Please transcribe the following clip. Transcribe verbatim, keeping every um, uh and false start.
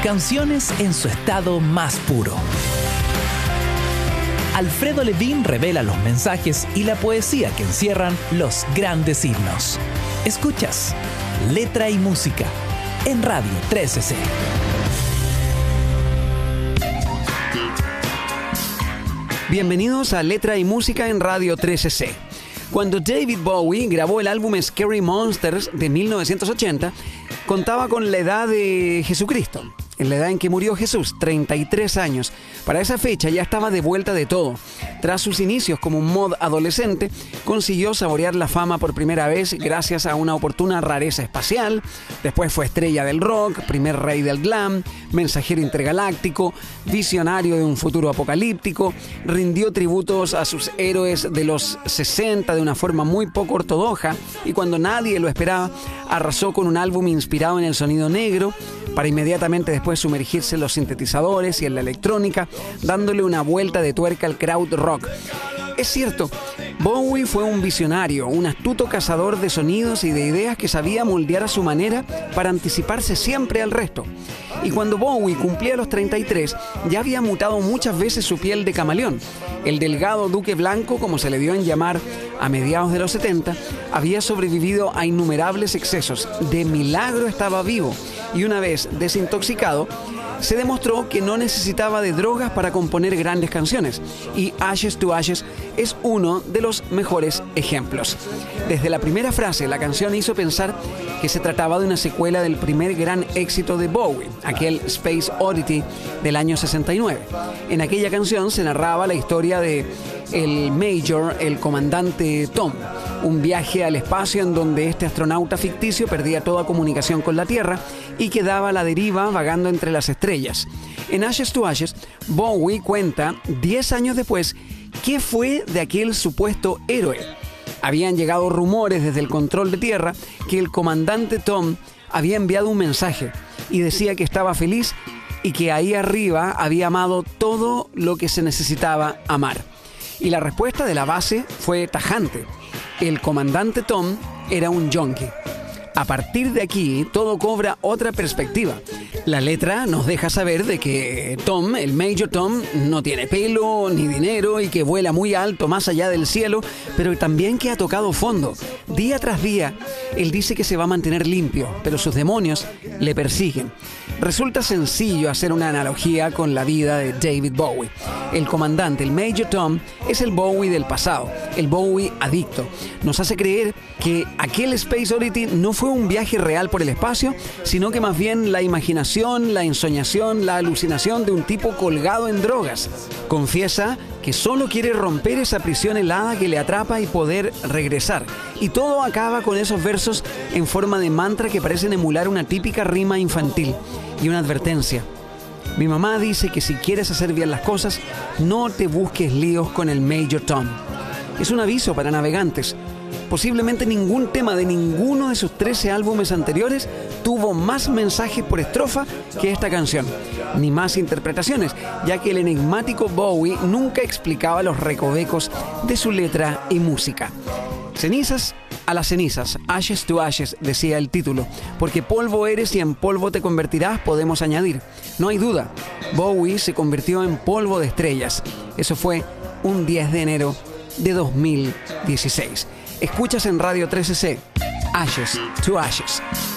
Canciones en su estado más puro. Alfredo Levin revela los mensajes y la poesía que encierran los grandes himnos. Escuchas Letra y Música en Radio trece C. Bienvenidos a Letra y Música en Radio trece C. Cuando David Bowie grabó el álbum Scary Monsters de mil novecientos ochenta, contaba con la edad de Jesucristo, en la edad en que murió Jesús, treinta y tres años. Para esa fecha ya estaba de vuelta de todo. Tras sus inicios como un mod adolescente, consiguió saborear la fama por primera vez gracias a una oportuna rareza espacial. Después fue estrella del rock, primer rey del glam, mensajero intergaláctico, visionario de un futuro apocalíptico. Rindió tributos a sus héroes de los sesenta de una forma muy poco ortodoxa y cuando nadie lo esperaba, arrasó con un álbum inspirado en el sonido negro, para inmediatamente después sumergirse en los sintetizadores y en la electrónica, dándole una vuelta de tuerca al crowd rock. Es cierto, Bowie fue un visionario, un astuto cazador de sonidos y de ideas que sabía moldear a su manera para anticiparse siempre al resto. Y cuando Bowie cumplía los treinta y tres, ya había mutado muchas veces su piel de camaleón. El delgado duque blanco, como se le dio en llamar a mediados de los setenta, había sobrevivido a innumerables excesos. De milagro estaba vivo. Y una vez desintoxicado, se demostró que no necesitaba de drogas para componer grandes canciones. Y Ashes to Ashes es uno de los mejores ejemplos. Desde la primera frase, la canción hizo pensar que se trataba de una secuela del primer gran éxito de Bowie, aquel Space Oddity del año sesenta y nueve. En aquella canción se narraba la historia de el Major, el comandante Tom, un viaje al espacio en donde este astronauta ficticio perdía toda comunicación con la Tierra y quedaba a la deriva vagando entre las estrellas. En Ashes to Ashes, Bowie cuenta, diez años después, qué fue de aquel supuesto héroe. Habían llegado rumores desde el control de Tierra que el comandante Tom había enviado un mensaje y decía que estaba feliz y que ahí arriba había amado todo lo que se necesitaba amar. Y la respuesta de la base fue tajante. El comandante Tom era un yonki. A partir de aquí, todo cobra otra perspectiva. La letra nos deja saber de que Tom, el Major Tom, no tiene pelo ni dinero y que vuela muy alto más allá del cielo, pero también que ha tocado fondo. Día tras día, él dice que se va a mantener limpio, pero sus demonios le persiguen. Resulta sencillo hacer una analogía con la vida de David Bowie. El comandante, el Major Tom, es el Bowie del pasado, el Bowie adicto. Nos hace creer que aquel Space Oddity no fue un viaje real por el espacio, sino que más bien la imaginación, la ensoñación, la alucinación de un tipo colgado en drogas. Confiesa que solo quiere romper esa prisión helada que le atrapa y poder regresar. Y todo acaba con esos versos en forma de mantra que parecen emular una típica rima infantil y una advertencia. Mi mamá dice que si quieres hacer bien las cosas, no te busques líos con el Major Tom. Es un aviso para navegantes. Posiblemente ningún tema de ninguno de sus trece álbumes anteriores tuvo más mensajes por estrofa que esta canción, ni más interpretaciones, ya que el enigmático Bowie nunca explicaba los recovecos de su letra y música. Cenizas a las cenizas, Ashes to Ashes, decía el título, porque polvo eres y en polvo te convertirás, podemos añadir. No hay duda, Bowie se convirtió en polvo de estrellas. Eso fue un diez de enero de dos mil dieciséis. Escuchas en Radio trece C, Ashes to Ashes.